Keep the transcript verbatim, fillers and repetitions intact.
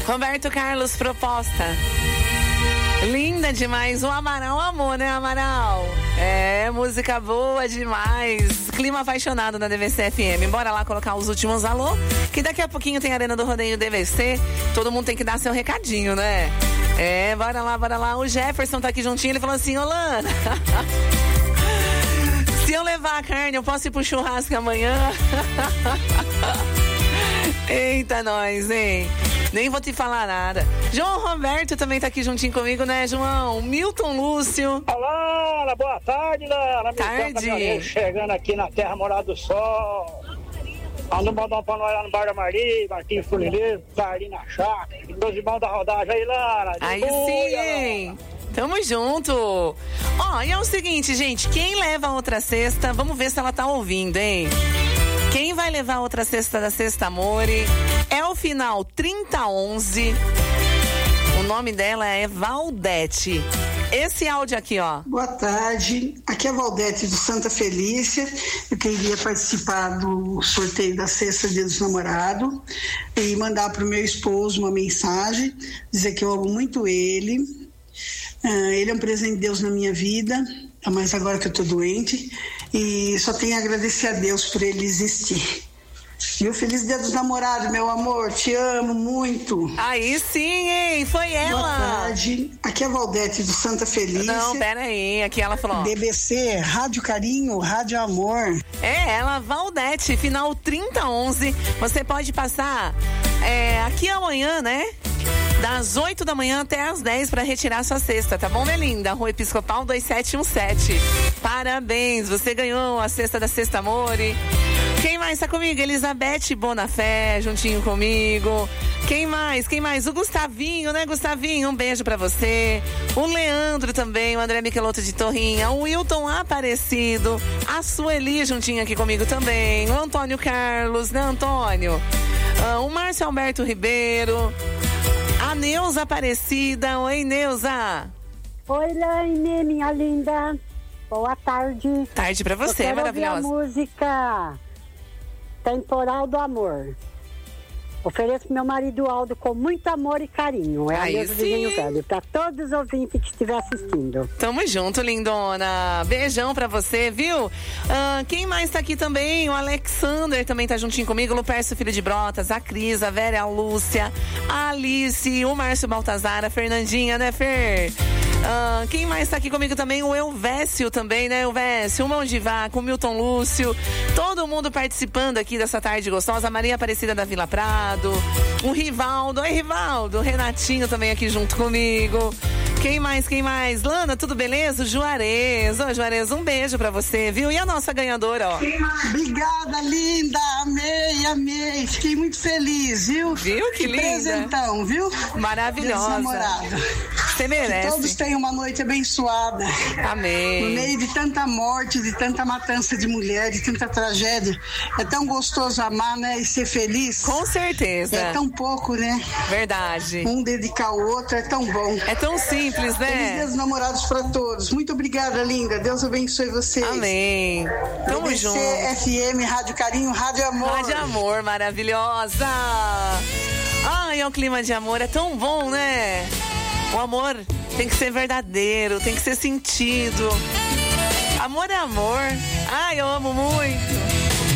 Roberto Carlos, Proposta. Linda demais, o Amaral amor, né, Amaral? É, música boa demais. Clima apaixonado na D V C F M. Bora lá colocar os últimos alô, que daqui a pouquinho tem a Arena do Rodeio D V C. Todo mundo tem que dar seu recadinho, né? É, bora lá, bora lá. O Jefferson tá aqui juntinho, ele falou assim: ô Lana, se eu levar a carne, eu posso ir pro churrasco amanhã? Eita, nós, hein? Nem vou te falar nada. João Roberto também tá aqui juntinho comigo, né, João? Milton Lúcio. Olá, Lana, boa tarde, Lana. Tarde. Chegando aqui na Terra Morada do Sol. Ando mandando pra nós lá no Bar da Marli, Marquinhos Funileiro, Carlinhos na Chácara. Meus irmãos da rodagem aí, Lana. Aí sim, hein? Tamo junto. Ó, e é o seguinte, gente, quem leva a outra cesta, vamos ver se ela tá ouvindo, hein? Quem vai levar a outra cesta da Sexta Amore é o final trinta onze. O nome dela é Valdete. Esse áudio aqui, ó. Boa tarde, aqui é a Valdete do Santa Felícia. Eu queria participar do sorteio da Sexta Dia dos Namorados e mandar pro meu esposo uma mensagem, dizer que eu amo muito ele. Uh, ele é um presente de Deus na minha vida, mas agora que eu tô doente, e só tenho a agradecer a Deus por ele existir. Viu? Feliz Dia dos Namorados, meu amor, te amo muito. Aí sim, hein? Foi ela. Boa tarde, aqui é a Valdete do Santa Felícia. Não, pera aí, aqui ela falou. D B C, Rádio Carinho, Rádio Amor. É ela, Valdete, final trinta onze. Você pode passar é, aqui amanhã, né? Das oito da manhã até as dez para retirar sua cesta, tá bom, minha linda? Rua Episcopal dois sete um sete. Parabéns, você ganhou a cesta da Sexta Amore. Quem mais tá comigo? Elizabeth Bonafé, juntinho comigo. Quem mais? Quem mais? O Gustavinho, né, Gustavinho? Um beijo pra você. O Leandro também, o André Michelotto de Torrinha. O Wilton Aparecido. A Sueli juntinho aqui comigo também. O Antônio Carlos, né, Antônio? Ah, o Márcio Alberto Ribeiro. A Neuza Aparecida. Oi, Neuza. Oi, Laine, minha linda. Boa tarde. Tarde pra você, eu quero maravilhosa. Ouvir a música Temporal do Amor. Ofereço pro meu marido Aldo com muito amor e carinho. É a Neuza de Vinho Velho. Pra todos os ouvintes que estiver assistindo. Tamo junto, lindona. Beijão pra você, viu? Ah, quem mais tá aqui também? O Alexander também tá juntinho comigo. O Lupercio Filho de Brotas, a Cris, a Vera, a Lúcia, a Alice, o Márcio Baltazar, a Fernandinha, né, Fer? Ah, quem mais tá aqui comigo também? O Elvésio também, né, Elvésio? O Mão de Vaca, o Milton Lúcio. Todo mundo participando aqui dessa tarde gostosa. A Maria Aparecida da Vila Prado. O Rivaldo, oi Rivaldo, o Renatinho também aqui junto comigo. Quem mais, quem mais? Lana, tudo beleza? O Juarez, ô Juarez, um beijo pra você, viu? E a nossa ganhadora, ó. Obrigada, linda, amei, amei, fiquei muito feliz, viu? Viu, que, que linda. Presentão, viu? Maravilhosa. Você merece. Que todos tenham uma noite abençoada. Amém. No meio de tanta morte, de tanta matança de mulher, de tanta tragédia, é tão gostoso amar, né? E ser feliz. Com certeza. É tão pouco, né? Verdade. Um dedicar ao outro é tão bom. É tão simples, né? Feliz Dia dos Namorados pra todos. Muito obrigada, linda. Deus abençoe vocês. Amém. Tamo D B C, junto. F M, Rádio Carinho, Rádio Amor. Rádio Amor, maravilhosa. Ai, é um clima de amor, é tão bom, né? O amor tem que ser verdadeiro, tem que ser sentido. Amor é amor. Ai, eu amo muito.